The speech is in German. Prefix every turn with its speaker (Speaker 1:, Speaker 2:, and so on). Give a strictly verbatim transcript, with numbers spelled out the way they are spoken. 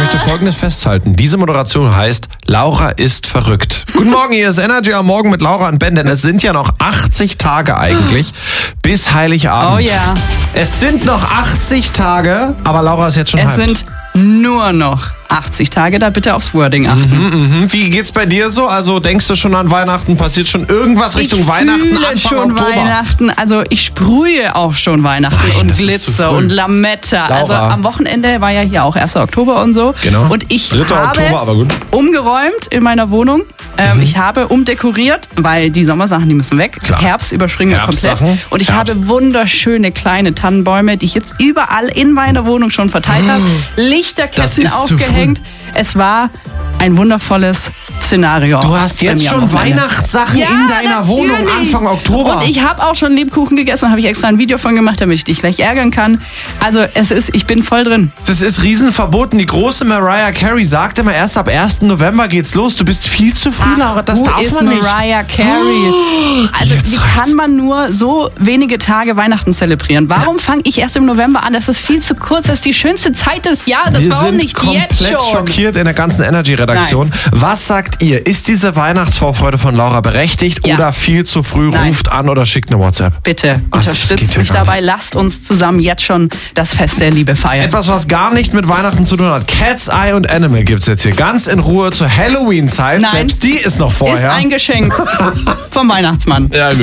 Speaker 1: möchte Folgendes festhalten. Diese Moderation heißt, Laura ist verrückt. Guten Morgen, hier ist Energy am Morgen mit Laura und Ben, denn es sind ja noch achtzig Tage eigentlich bis Heiligabend.
Speaker 2: Oh ja.
Speaker 1: Es sind noch achtzig Tage, aber Laura ist jetzt schon
Speaker 2: Es
Speaker 1: hyped.
Speaker 2: sind nur noch achtzig Tage, da bitte aufs Wording achten.
Speaker 1: Mhm, mh. Wie geht's bei dir so? Also denkst du schon an Weihnachten? Passiert schon irgendwas Richtung
Speaker 2: ich
Speaker 1: Weihnachten,
Speaker 2: fühle
Speaker 1: Anfang
Speaker 2: schon
Speaker 1: Oktober?
Speaker 2: Weihnachten, also ich sprühe auch schon Weihnachten
Speaker 1: Nein,
Speaker 2: und
Speaker 1: das ist
Speaker 2: Glitzer
Speaker 1: zu früh.
Speaker 2: und Lametta.
Speaker 1: Laura.
Speaker 2: Also am Wochenende war ja hier auch erster Oktober und so.
Speaker 1: Genau.
Speaker 2: Und ich
Speaker 1: dritter
Speaker 2: habe
Speaker 1: Oktober, aber gut.
Speaker 2: umgeräumt in meiner Wohnung. Ähm,
Speaker 1: Mhm.
Speaker 2: Ich habe umdekoriert, weil die Sommersachen, die müssen weg.
Speaker 1: Klar.
Speaker 2: Herbst überspringen wir komplett.
Speaker 1: Herbstsachen.
Speaker 2: Und ich
Speaker 1: Herbst.
Speaker 2: habe wunderschöne kleine Tannenbäume, die ich jetzt überall in meiner Wohnung schon verteilt habe.
Speaker 1: Das
Speaker 2: Lichterketten
Speaker 1: ist zu
Speaker 2: aufgehängt. Es war ein wundervolles Szenario.
Speaker 1: Du hast
Speaker 2: bei
Speaker 1: jetzt
Speaker 2: mir am
Speaker 1: schon
Speaker 2: Wochenende.
Speaker 1: Weihnachtssachen
Speaker 2: Ja,
Speaker 1: in deiner
Speaker 2: natürlich.
Speaker 1: Wohnung Anfang Oktober.
Speaker 2: Und ich habe auch schon Lebkuchen gegessen, habe ich extra ein Video von gemacht, damit ich dich gleich ärgern kann. Also es ist, ich bin voll drin.
Speaker 1: Das ist riesenverboten. Die große Mariah Carey sagt immer, erst ab ersten November geht's los. Du bist viel zu früh, Laura. Das
Speaker 2: Wo
Speaker 1: darf
Speaker 2: ist
Speaker 1: man nicht.
Speaker 2: Mariah Carey? Also
Speaker 1: jetzt
Speaker 2: wie
Speaker 1: reicht's.
Speaker 2: kann man nur so wenige Tage Weihnachten zelebrieren? Warum fange ich erst im November an? Das ist viel zu kurz. Das ist die schönste Zeit des Jahres.
Speaker 1: Wir
Speaker 2: Warum
Speaker 1: sind
Speaker 2: nicht
Speaker 1: komplett
Speaker 2: jetzt schon?
Speaker 1: schockiert in der ganzen Energy-Redaktion. Was sagt ihr? Ist diese Weihnachtsvorfreude von Laura berechtigt
Speaker 2: Ja.
Speaker 1: oder viel zu früh?
Speaker 2: Nein.
Speaker 1: Ruft an oder schickt eine WhatsApp.
Speaker 2: Bitte
Speaker 1: Also, das geht
Speaker 2: unterstützt
Speaker 1: ja
Speaker 2: mich
Speaker 1: gar
Speaker 2: dabei. Lasst uns zusammen jetzt schon das Fest der Liebe feiern.
Speaker 1: Etwas, was gar nicht mit Weihnachten zu tun hat. Cat's Eye und Animal gibt's jetzt hier ganz in Ruhe zur Halloween-Zeit.
Speaker 2: Nein.
Speaker 1: Selbst die ist noch vorher.
Speaker 2: Ist ein Geschenk vom Weihnachtsmann.
Speaker 1: Ja, gut.